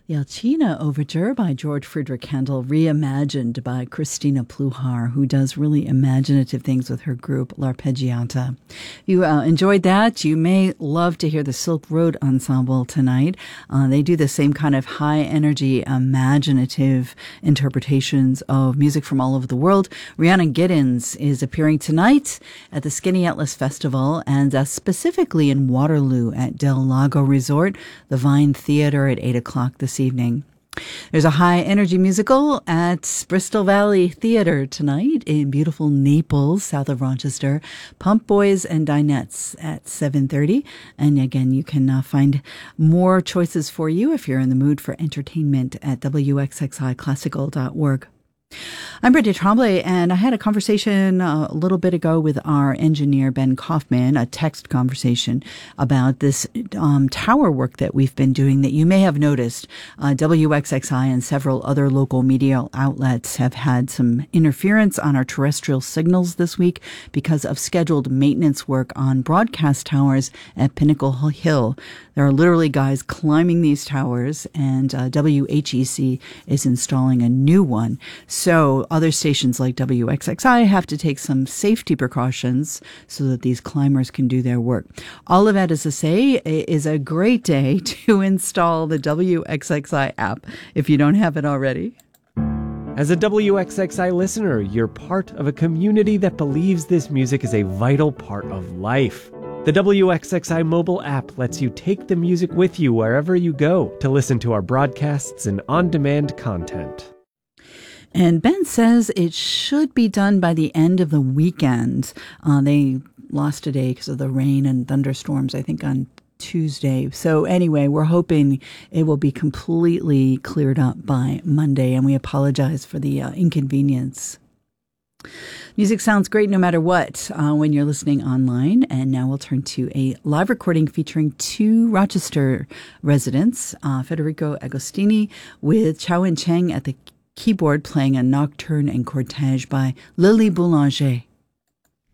The Alcina Overture by George Friedrich Handel, reimagined by Christina Pluhar, who does really imaginative things with her group, L'Arpeggiata. If you enjoyed that, you may love to hear the Silk Road Ensemble tonight. They do the same kind of high-energy, imaginative interpretations of music from all over the world. Rhiannon Giddens is appearing tonight at the Skinny Atlas Festival, and specifically in Waterloo at Del Lago Resort, the Vine Theatre at 8 o'clock this evening. There's a high-energy musical at Bristol Valley Theatre tonight in beautiful Naples, south of Rochester. Pump Boys and Dinettes at 7:30. And again, you can find more choices for you if you're in the mood for entertainment at wxxiclassical.org. I'm Brittany Tremblay, and I had a conversation a little bit ago with our engineer, Ben Kaufman, a text conversation about this tower work that we've been doing that you may have noticed. WXXI and several other local media outlets have had some interference on our terrestrial signals this week because of scheduled maintenance work on broadcast towers at Pinnacle Hill. There are literally guys climbing these towers, and WHEC is installing a new one. So other stations like WXXI have to take some safety precautions so that these climbers can do their work. All of that is to say, it is a great day to install the WXXI app if you don't have it already. As a WXXI listener, you're part of a community that believes this music is a vital part of life. The WXXI mobile app lets you take the music with you wherever you go to listen to our broadcasts and on-demand content. And Ben says it should be done by the end of the weekend. They lost a day because of the rain and thunderstorms, I think, on Tuesday. So anyway, we're hoping it will be completely cleared up by Monday, and we apologize for the inconvenience. Music sounds great no matter what when you're listening online. And now we'll turn to a live recording featuring two Rochester residents, Federico Agostini with Chow and Cheng at the keyboard playing a nocturne and cortege by Lily Boulanger.